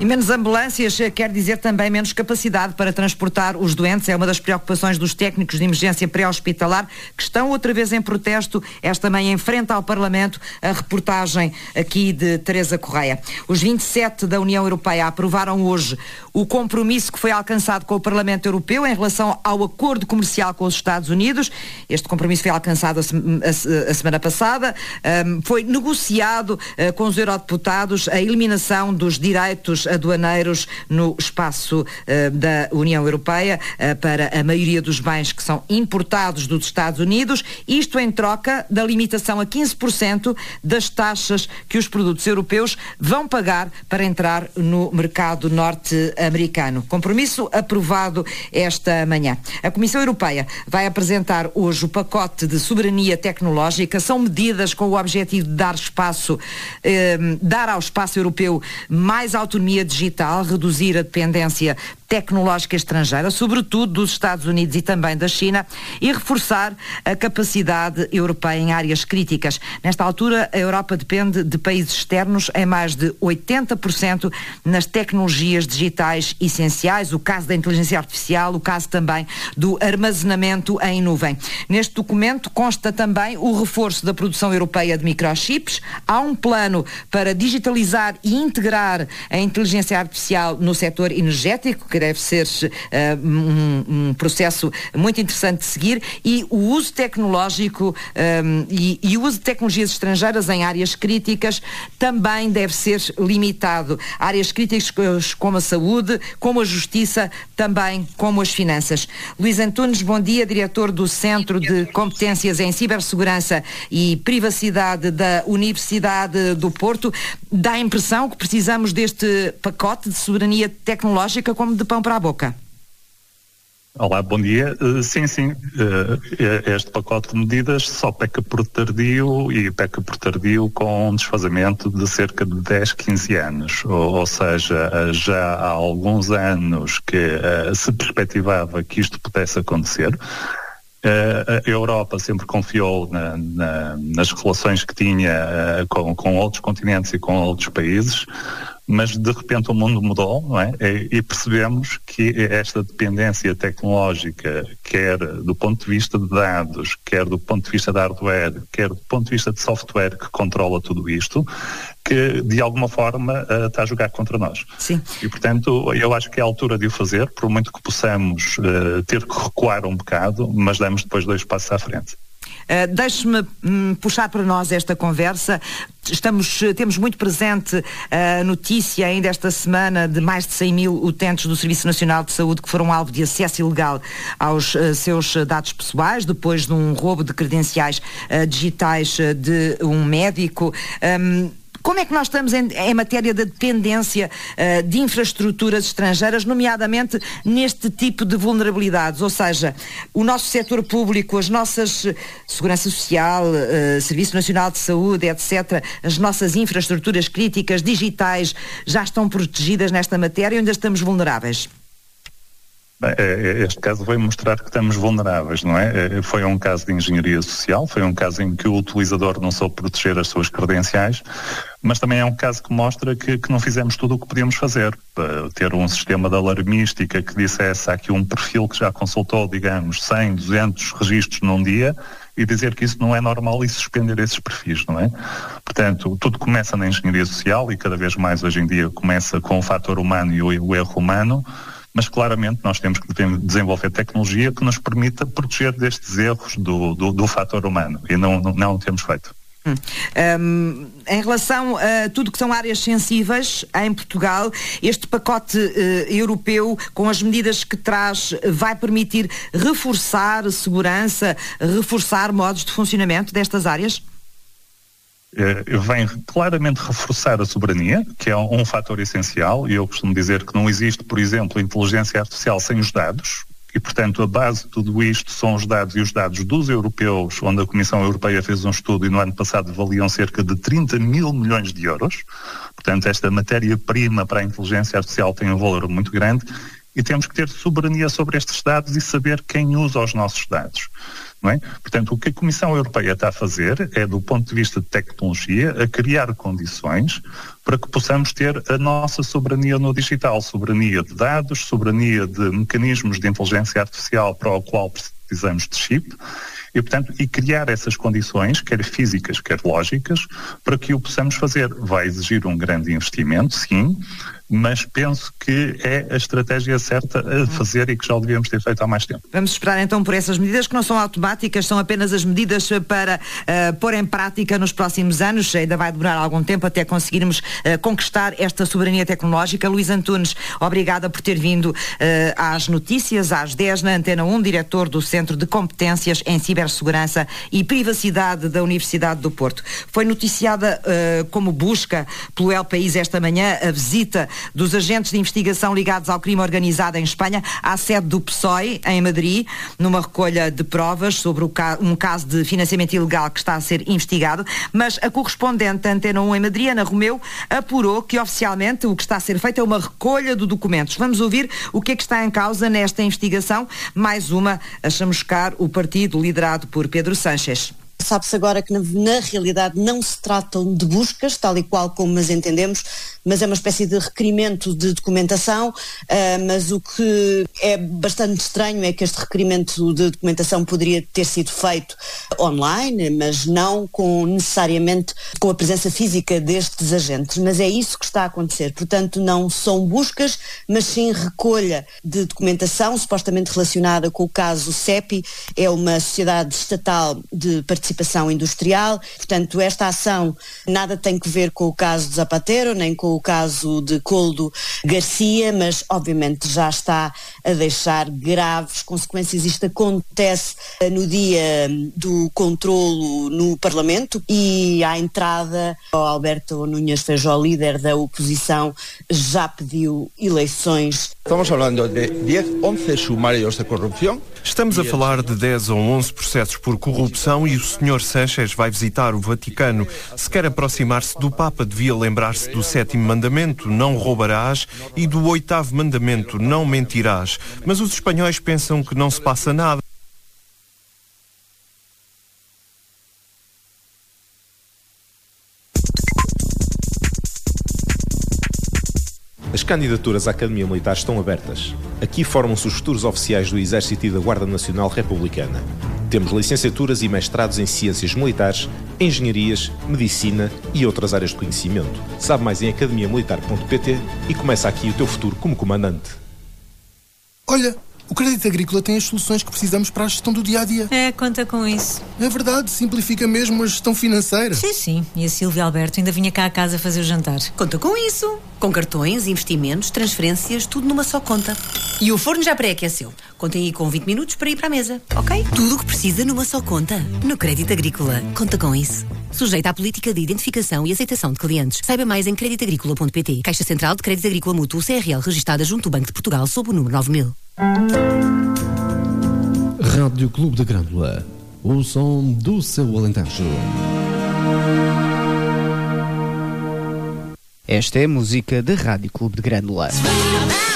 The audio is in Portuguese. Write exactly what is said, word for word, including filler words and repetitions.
E menos ambulâncias quer dizer também menos capacidade para transportar os doentes. É uma das preocupações dos técnicos de emergência pré-hospitalar, que estão outra vez em protesto esta manhã em frente ao Parlamento. A reportagem aqui de Teresa Correia. Os vinte e sete da União Europeia aprovaram hoje o compromisso que foi alcançado com o Parlamento Europeu em relação ao acordo comercial com os Estados Unidos. Este compromisso foi alcançado a, se a, a semana passada. Um, foi negociado uh, com os eurodeputados a eliminação dos direitos aduaneiros no espaço uh, da União Europeia uh, para a maioria dos bens que são importados dos Estados Unidos, isto em troca da limitação a quinze por cento das taxas que os produtos europeus vão pagar para entrar no mercado norte-americano. Compromisso aprovado esta manhã. A Comissão Europeia vai apresentar hoje o pacote de soberania tecnológica. São medidas com o objetivo de dar espaço, eh, dar ao espaço europeu mais autonomia digital, reduzir a dependência tecnológica estrangeira, sobretudo dos Estados Unidos e também da China, e reforçar a capacidade europeia em áreas críticas. Nesta altura, a Europa depende de países externos em mais de oitenta por cento nas tecnologias digitais essenciais, o caso da inteligência artificial, o caso também do armazenamento em nuvem. Neste documento consta também o reforço da produção europeia de microchips. Há um plano para digitalizar e integrar a inteligência artificial no setor energético, que deve ser uh, um, um processo muito interessante de seguir, e o uso tecnológico um, e, e o uso de tecnologias estrangeiras em áreas críticas também deve ser limitado. Áreas críticas como a saúde, como a justiça, também como as finanças. Luís Antunes, bom dia, diretor do Centro de Competências em Cibersegurança e Privacidade da Universidade do Porto. Dá a impressão que precisamos deste pacote de soberania tecnológica como de pão para a boca. Olá, bom dia. Uh, sim, sim, uh, este pacote de medidas só peca por tardio e peca por tardio com um desfazamento de cerca de dez, quinze anos. Ou, ou seja, uh, já há alguns anos que uh, se perspectivava que isto pudesse acontecer. Uh, a Europa sempre confiou na, na, nas relações que tinha uh, com, com outros continentes e com outros países, mas de repente o mundo mudou, não é? E, e percebemos que esta dependência tecnológica, quer do ponto de vista de dados, quer do ponto de vista de hardware, quer do ponto de vista de software que controla tudo isto, que de alguma forma uh, está a jogar contra nós. Sim. E portanto eu acho que é a altura de o fazer, por muito que possamos uh, ter que recuar um bocado, mas damos depois dois passos à frente. Uh, Deixe-me hum, puxar para nós esta conversa. Estamos, temos muito presente a notícia ainda esta semana de mais de cem mil utentes do Serviço Nacional de Saúde que foram alvo de acesso ilegal aos uh, seus dados pessoais depois de um roubo de credenciais uh, digitais uh, de um médico. Um, Como é que nós estamos em, em matéria de dependência uh, de infraestruturas estrangeiras, nomeadamente neste tipo de vulnerabilidades? Ou seja, o nosso setor público, as nossas uh, Segurança Social, uh, Serviço Nacional de Saúde, etcétera, as nossas infraestruturas críticas digitais já estão protegidas nesta matéria ou ainda estamos vulneráveis? Bem, este caso veio mostrar que estamos vulneráveis, não é? Foi um caso de engenharia social, foi um caso em que o utilizador não soube proteger as suas credenciais, mas também é um caso que mostra que, que não fizemos tudo o que podíamos fazer. Para ter um sistema de alarmística que dissesse há aqui um perfil que já consultou, digamos, cem, duzentos registros num dia, e dizer que isso não é normal e suspender esses perfis, não é? Portanto, tudo começa na engenharia social e cada vez mais hoje em dia começa com o fator humano e o, o erro humano, mas claramente nós temos que desenvolver tecnologia que nos permita proteger destes erros do, do, do fator humano, e não, não, não temos feito. Hum. Um, em relação a tudo que são áreas sensíveis em Portugal, este pacote uh, europeu, com as medidas que traz, vai permitir reforçar segurança, reforçar modos de funcionamento destas áreas? Vem claramente reforçar a soberania, que é um, um fator essencial, e eu costumo dizer que não existe, por exemplo, inteligência artificial sem os dados, e portanto a base de tudo isto são os dados, e os dados dos europeus, onde a Comissão Europeia fez um estudo e no ano passado valiam cerca de trinta mil milhões de euros. Portanto, esta matéria-prima para a inteligência artificial tem um valor muito grande, e temos que ter soberania sobre estes dados e saber quem usa os nossos dados. Não é? Portanto, o que a Comissão Europeia está a fazer é, do ponto de vista de tecnologia, a criar condições para que possamos ter a nossa soberania no digital, soberania de dados, soberania de mecanismos de inteligência artificial para o qual precisamos de chip, e, portanto, e criar essas condições, quer físicas, quer lógicas, para que o possamos fazer. Vai exigir um grande investimento, sim, mas penso que é a estratégia certa a fazer e que já o devíamos ter feito há mais tempo. Vamos esperar então por essas medidas que não são automáticas, são apenas as medidas para uh, pôr em prática nos próximos anos. Ainda vai demorar algum tempo até conseguirmos uh, conquistar esta soberania tecnológica. Luís Antunes, obrigada por ter vindo uh, às notícias, às dez na Antena um, diretor do Centro de Competências em Cibersegurança e Privacidade da Universidade do Porto. Foi noticiada uh, como busca pelo El País esta manhã a visita dos agentes de investigação ligados ao crime organizado em Espanha à sede do P S O E, em Madrid, numa recolha de provas sobre o ca- um caso de financiamento ilegal que está a ser investigado, mas a correspondente da Antena um em Madrid, Ana Romeu, apurou que oficialmente o que está a ser feito é uma recolha de documentos. Vamos ouvir o que é que está em causa nesta investigação. Mais uma a chamuscar o partido liderado por Pedro Sánchez. Sabe-se agora que na, na realidade não se tratam de buscas, tal e qual como as entendemos, mas é uma espécie de requerimento de documentação, uh, mas o que é bastante estranho é que este requerimento de documentação poderia ter sido feito online, mas não com necessariamente com a presença física destes agentes, mas é isso que está a acontecer. Portanto, não são buscas, mas sim recolha de documentação supostamente relacionada com o caso C E P I, é uma sociedade estatal de participação industrial. Portanto, esta ação nada tem que ver com o caso de Zapatero, nem com o caso de Koldo Garcia, mas obviamente já está a deixar graves consequências. Isto acontece no dia do controlo no Parlamento e à entrada o Alberto Núñez Feijóo, líder da oposição, já pediu eleições. Estamos falando de dez, onze sumários de corrupção. Estamos a falar de dez ou onze processos por corrupção e o senhor Sánchez vai visitar o Vaticano. Se quer aproximar-se do Papa, devia lembrar-se do sétimo mandamento, não roubarás, e do oitavo mandamento, não mentirás. Mas os espanhóis pensam que não se passa nada. As candidaturas à Academia Militar estão abertas. Aqui formam-se os futuros oficiais do Exército e da Guarda Nacional Republicana. Temos licenciaturas e mestrados em Ciências Militares, Engenharias, Medicina e outras áreas de conhecimento. Sabe mais em academia militar ponto pt e começa aqui o teu futuro como comandante. Olha, o Crédito Agrícola tem as soluções que precisamos para a gestão do dia-a-dia. É, conta com isso. É verdade, simplifica mesmo a gestão financeira. Sim, sim. E a Silvia Alberto ainda vinha cá a casa fazer o jantar. Conta com isso. Com cartões, investimentos, transferências, tudo numa só conta. E o forno já pré-aqueceu. Contem aí com vinte minutos para ir para a mesa, ok? Tudo o que precisa numa só conta. No Crédito Agrícola. Conta com isso. Sujeita à política de identificação e aceitação de clientes. Saiba mais em crédito agrícola ponto pt. Caixa Central de Crédito Agrícola Mútuo C R L, registada junto ao Banco de Portugal sob o número nove mil. Rádio Clube da Grândola, o som do seu Alentejo. Esta é a música da Rádio Clube de Grândola.